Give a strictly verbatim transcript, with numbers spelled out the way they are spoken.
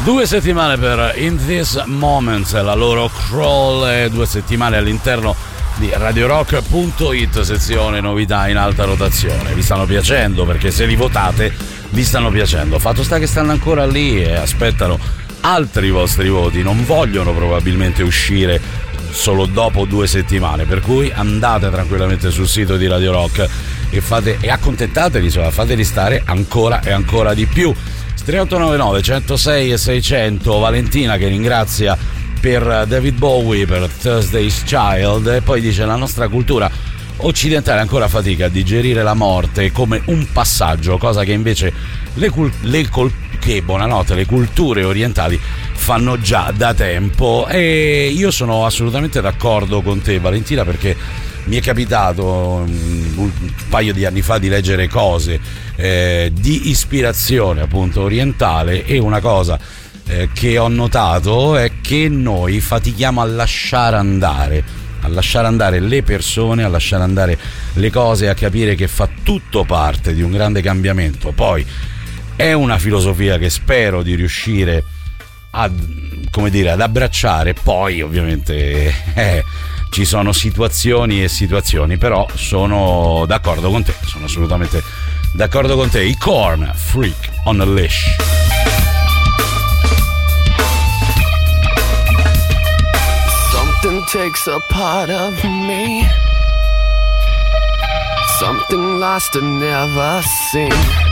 Due settimane per In This Moment, la loro crawl, e due settimane all'interno di radio rock punto it, sezione novità in alta rotazione. Vi stanno piacendo? Perché se li votate vi stanno piacendo. Fatto sta che stanno ancora lì e aspettano altri vostri voti, non vogliono probabilmente uscire solo dopo due settimane, per cui andate tranquillamente sul sito di Radio Rock e fate e accontentateli, insomma, fateli stare ancora e ancora di più. tre otto nove nove centosei e seicento, Valentina che ringrazia per David Bowie, per Thursday's Child, e poi dice: la nostra cultura occidentale ancora fatica a digerire la morte come un passaggio, cosa che invece le, cul- le col- che buonanotte le culture orientali fanno già da tempo. E io sono assolutamente d'accordo con te, Valentina, perché mi è capitato un paio di anni fa di leggere cose eh, di ispirazione appunto orientale, e una cosa eh, che ho notato è che noi fatichiamo a lasciare andare a lasciare andare le persone, a lasciare andare le cose, a capire che fa tutto parte di un grande cambiamento. Poi è una filosofia che spero di riuscire a, come dire, ad abbracciare. Poi ovviamente eh, ci sono situazioni e situazioni, però sono d'accordo con te, sono assolutamente d'accordo con te. I Korn, Freak on a Leash. Something takes a part of me, something lost and never seen.